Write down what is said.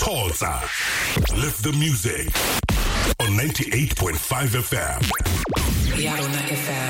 Khoza. Lift the music on 98.5 FM. Yarona FM.